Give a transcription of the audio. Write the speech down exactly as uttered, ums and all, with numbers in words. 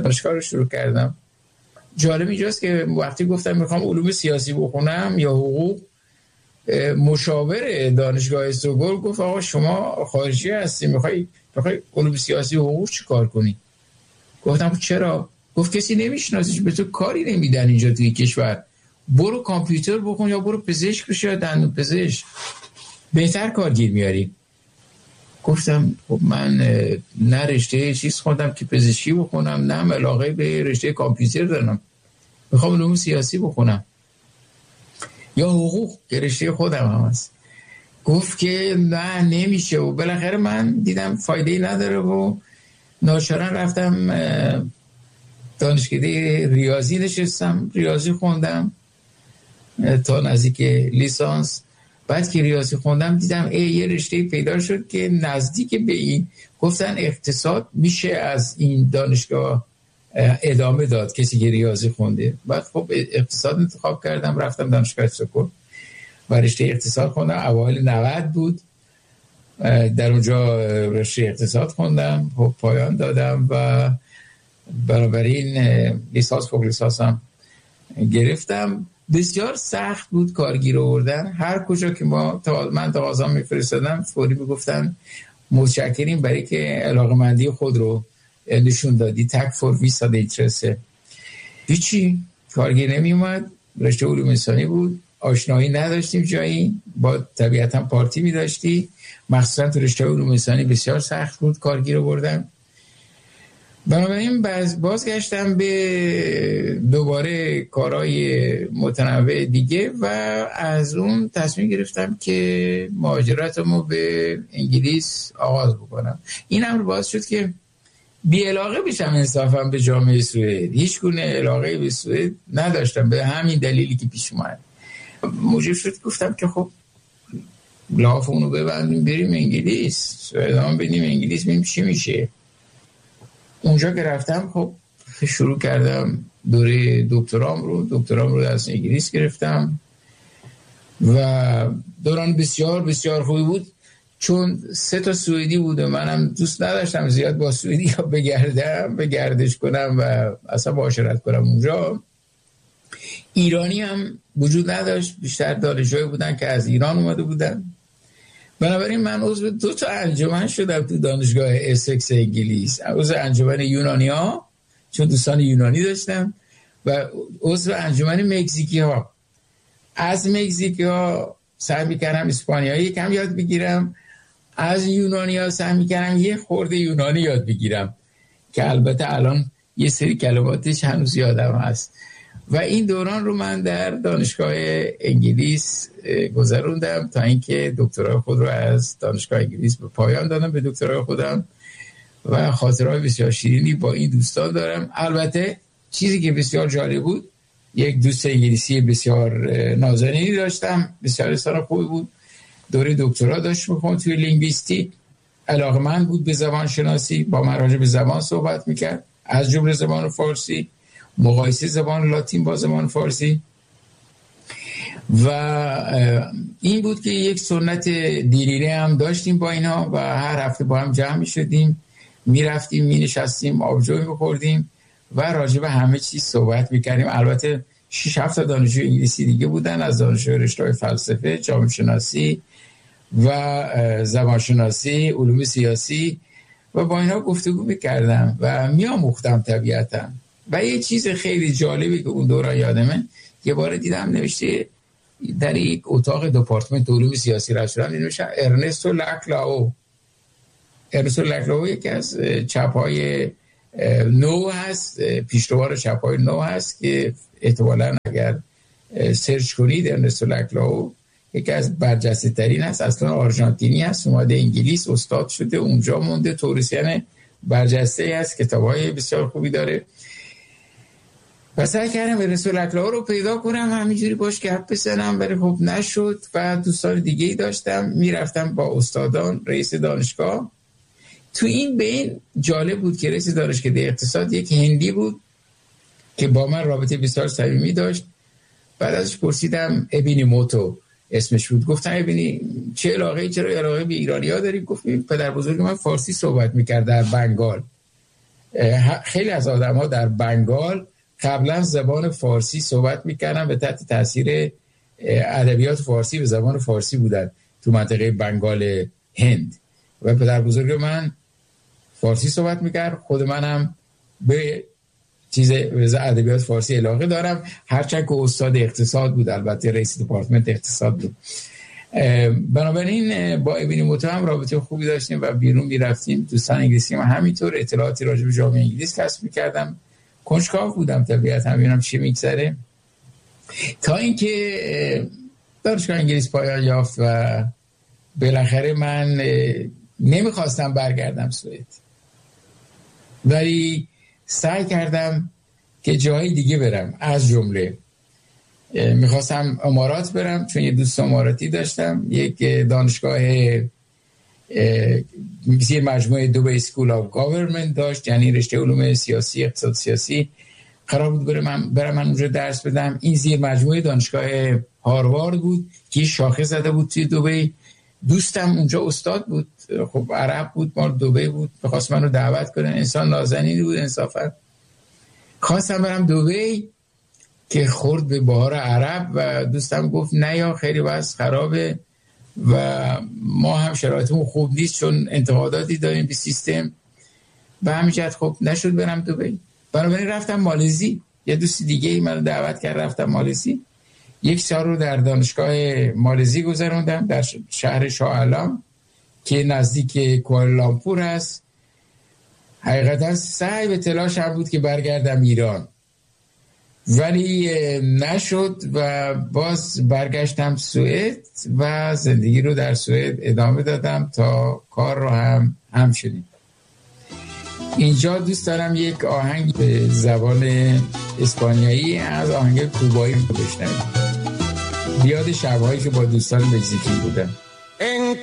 دانشگاه رو شروع کردم. جالب اینجاست که وقتی گفتم میخوام علوم سیاسی بخونم یا حقوق، مشاور دانشگاه استکهلم گفت آقا شما خارجی هستی، میخوای میخوای علوم سیاسی و حقوق چی کار کنی؟ گفتم چرا؟ گفت کسی نمیشناسیش، به تو کاری نمیدن اینجا توی کشور، برو کامپیوتر بخون یا برو پزشک بشی یا دندون پزشک، بهتر کارگیر میاری. گفتم خب من نه رشته چیز خوندم که پزشکی بخونم، نه علاقه به رشته کامپیوتر دارم، میخوام علوم سیاسی بخونم یا حقوق که رشته خودم هم هست. گفت که نه نمیشه. و بالاخره من دیدم فایده نداره و ناچارا رفتم دانشکده ریاضی نشستم، ریاضی خوندم تا نزدیک لیسانس. بعد که ریاضی خوندم دیدم ای یه رشته پیدا شد که نزدیک به این، گفتن اقتصاد میشه از این دانشگاه ادامه داد کسی که ریاضی خونده. بعد خب اقتصاد انتخاب کردم، رفتم دانشگاه استکهلم و رشته اقتصاد خوندم. اوایل نود بود، در اونجا رشته اقتصاد خوندم، خب پایان دادم و بنابراین لیسانس فوق لیسانس هم گرفتم. بسیار سخت بود کارگیر آوردن. هر کجا که ما تا من تقاضا میفرستادم فوری میگفتن متشکریم برای که علاقه‌مندی خود رو نشون دادی، تک فور ویسا دیترسه. هیچی کارگیر نمی اومد. رشته علوم انسانی بود، آشنایی نداشتیم جایی، با طبیعتا پارتی می داشتی، مخصوصا تو رشته علوم انسانی بسیار سخت بود کارگیر آوردن. بنابراین باز بازگشتم به دوباره کارهای متنوع دیگه و از اون تصمیم گرفتم که مهاجرتمو به انگلیس آغاز بکنم. این امر باعث شد که بی علاقه بشم انصافا به جامعه سوئد. هیچ گونه علاقه به سوئد نداشتم به همین دلیلی که پیش اومد. موجب شد گفتم که خب لافونو ببندیم بریم انگلیس، سوئدام بدیم انگلیس ببینیم چی میشه. اونجا که رفتم خب شروع کردم دوره دکترام رو دکترام رو از انگلیس گرفتم و دوران بسیار بسیار خوبی بود، چون سه تا سوئدی بود و منم دوست نداشتم زیاد با سوئدی ها بگردم بگردش کنم و اصلا معاشرت کنم. اونجا ایرانی هم وجود نداشت، بیشتر دانشجویی بودن که از ایران اومده بودن. بنابراین من عضو دو تا انجمن شدم تو دانشگاه اسکس انگلیس، عضو انجمن یونانی ها چون دوستان یونانی داشتم و عضو انجمن مکزیکی ها. از مکزیکی ها سعی می‌کردم اسپانیایی کم یاد بگیرم، از یونانی ها سعی می‌کردم یه خورده یونانی یاد بگیرم که البته الان یه سری کلماتش هنوز یادم هست. و این دوران رو من در دانشگاه انگلیس گذروندم تا اینکه دکترای خود رو از دانشگاه انگلیس به پایان دادم به دکترای خودم و خاطرهای بسیار شیرینی با این دوستان دارم. البته چیزی که بسیار جالب بود، یک دوست انگلیسی بسیار نازنینی داشتم، بسیار انسان خوبی بود، دوره دکترا داشت می‌خوند توی لینگویستیک، علاقه‌مند بود به زبان شناسی، با من راجع به زبان صحبت می‌کرد، از جمله زبان فارسی، مقایسه زبان لاتین با زبان فارسی. و این بود که یک سنت دیرینه هم داشتیم با اینا و هر هفته با هم جمع می شدیم، می رفتیم می نشستیم آبجوی می خوردیم و راجع به همه چیز صحبت می کردیم. البته شش هفت تا دانشجوی انگلیسی دیگه بودن، از دانشجوی رشته فلسفه، جامعه شناسی و زبان شناسی، علوم سیاسی و با اینا گفتگو می کردم و می آموختم طبیعتا. و یه چیز خیلی جالبی که اون دوران یادمه، یه بار دیدم نوشته در یک اتاق دپارتمنت علوم سیاسی رد شدم، نوشته ارنستو لکلاو. ارنستو لکلاو یکی از چپ‌های نو هست، پیشروان چپ‌های نو هست که احتمالاً اگر سرچ کنید ارنستو لکلاو یکی از برجسته ترین هست، اصلا آرژانتینی هست، اومده انگلیس، استاد شده، اونجا مونده، توریسین برجسته هست، کتاب‌های بسیار خوبی داره. و سعی کردم ارنستو لکلاو رو پیدا کنم، همینجوری باش گپ بزنم، ولی خب نشد. و دوستان دیگه ای داشتم، میرفتم با استادان، رئیس دانشگاه. تو این بین جالب بود که رئیس دانشگاه اقتصاد یک هندی بود که با من رابطه بسیار صمیمی داشت. بعد ازش پرسیدم، ابینی موتو اسمش بود، گفتم ابینی چه علاقه چرا علاقه به ایرانی‌ها داری؟ گفت پدر بزرگ من فارسی صحبت میکرد در بنگال خیلی از آدم‌ها در بنگال قبلا زبان فارسی صحبت می‌کردن و تحت تاثیر ادبیات فارسی به زبان فارسی بودن تو منطقه بنگال هند و پدر بزرگ من فارسی صحبت می‌کرد. خود منم به چیز ادبیات فارسی علاقه دارم، هرچند که استاد اقتصاد بود، البته رئیس دپارتمنت اقتصاد بود. بنابراین با ابن متهم رابطه خوبی داشتیم و بیرون میرفتیم. دوستان انگلیسی من همینطور اطلاعاتی راجع به جامعه انگلیس کسب میکردم. کنجکاو بودم طبیعت هم ببینم چی میگذره، تا اینکه دانشگاه انگلیس پایان یافت و بالاخره من نمیخواستم برگردم سوئد، ولی سعی کردم که جای دیگه برم. از جمله میخواستم امارات برم، چون یه دوست اماراتی داشتم. یک دانشگاه یه مجموعه دبی اسکول آف گاورمنت داشت، یعنی رشته علوم سیاسی، اقتصاد سیاسی. قرار بود برم من, برم من اونجا درس بدم. این زیر مجموعه دانشگاه هاروارد بود که شاخه زده بود توی دبی. دوستم اونجا استاد بود، خب عرب بود، مال دبی بود، بخواست منو دعوت کنه. انسان نازنینی بود انصافا. خواستم برم دبی که خورد به بهار عرب و دوستم گفت نه یا خیلی وضع خرابه و ما هم شرایطمون خوب نیست چون انتقاداتی داریم به سیستم. به همین جهت خب نشد برم دبی. بنابراین رفتم مالزی. یه دوست دیگه ای منو دعوت کرد، رفتم مالزی. یک سال رو در دانشگاه مالزی گذروندم در شهر شاه عالم که نزدیک کوالالامپور است. حقیقتا سعی به تلاش هم بود که برگردم ایران، ولی نشد و باز برگشتم سوئد و زندگی رو در سوئد ادامه دادم تا کار رو هم هم شدیم. اینجا دوست دارم یک آهنگ به زبان اسپانیایی از آهنگ کوبایی رو بشنویم، بیاد شب‌هایی که با دوستان مکزیکی بودم.